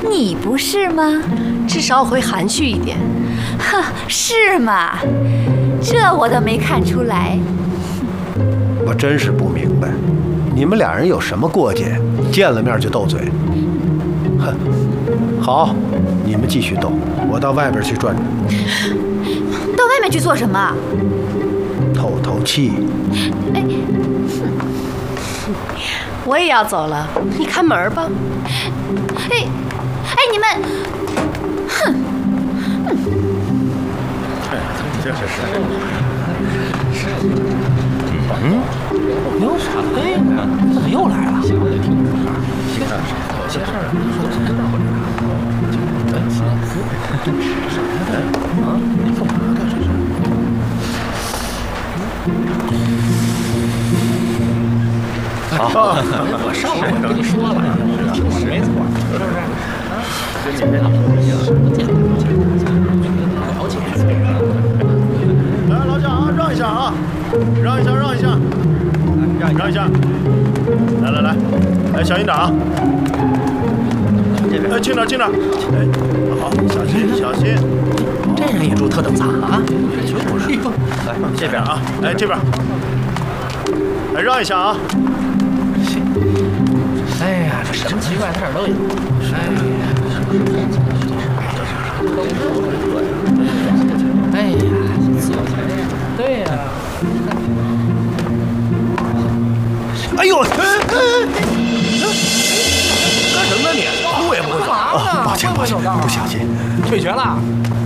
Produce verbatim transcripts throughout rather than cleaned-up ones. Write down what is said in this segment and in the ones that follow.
你不是吗？ 至少会含蓄一点。 哼，是吗？这我倒没看出来。 我真是不明白，你们俩人有什么过节，见了面就斗嘴？哼，好，你们继续斗，我到外边去转转。 到外面去做什么？ 透透气。 哎， 我也要走了，你看门吧。 哎，哎，你们，哼！ 这是是。嗯，哟，哎，怎么又来了？现在听着啊，现在有些事儿说的真的不知道。啊，你干嘛呢？这是？好，我上回跟你说了，听我没错，是不是？啊，跟你了解。来，老蒋啊，让一下啊，让一下，让一下，让一下。来来来，来小心点啊！哎，轻点，轻点。哎，好，小心，小心。这人也住特等舱啊？就是。来，这边啊，哎，这边。来，让一下啊。哎呀，这什么奇怪事儿都有。哎呀，哎呀，对呀。哎呦！干什么呢你？路也不会走。 哦，抱歉抱歉，不小心。 退学了。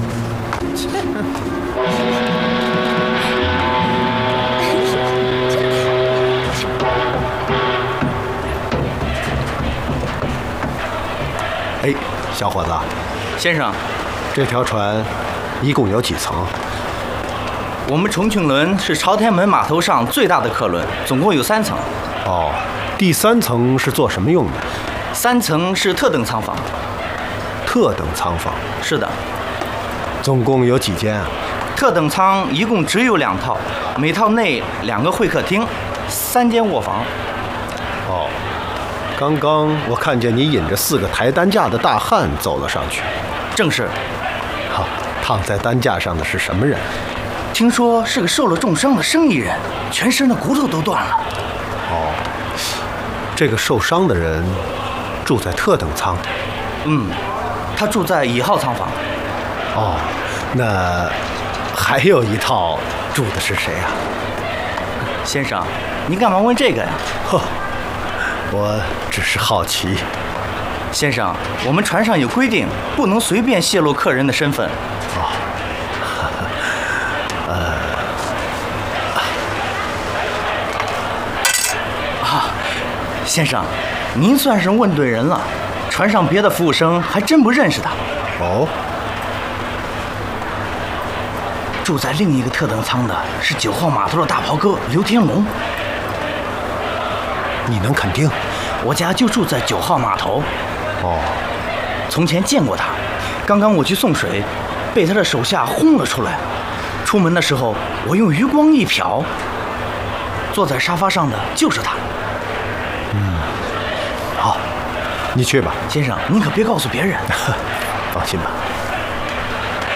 哎，小伙子， 先生， 这条船一共有几层？ 我们重庆轮是朝天门码头上最大的客轮，总共有三层。 哦，第三层是做什么用的？ 三层是特等舱房。 特等舱房？ 是的。 总共有几间啊？ 特等舱一共只有两套，每套内两个会客厅，三间卧房。 哦。刚刚我看见你引着四个抬担架的大汉走了上去。 正是。 好，躺在担架上的是什么人？ 听说是个受了重伤的生意人，全身的骨头都断了。 哦，这个受伤的人住在特等舱。 嗯，他住在乙号舱房。 哦，那还有一套住的是谁啊？ 先生，您干嘛问这个呀？ 呵。我只是好奇， 先生，我们船上有规定，不能随便泄露客人的身份。 哦，呃， 啊，先生，您算是问对人了，船上别的服务生还真不认识他。 哦， 住在另一个特等舱的是九号码头的大袍哥刘天龙。 你能肯定？ 我家就住在九号码头。 哦， 从前见过他，刚刚我去送水，被他的手下轰了出来。出门的时候，我用余光一瞟，坐在沙发上的就是他。 嗯，好，你去吧， 先生，您可别告诉别人。 放心吧。